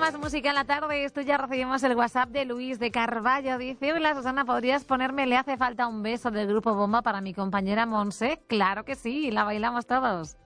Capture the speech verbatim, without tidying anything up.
más música en la tarde. Esto ya recibimos el WhatsApp de Luis de Carballo. Dice, hola Susana, ¿podrías ponerme Le hace falta un beso del Grupo Bomba para mi compañera Monse? Claro que sí, la bailamos todos.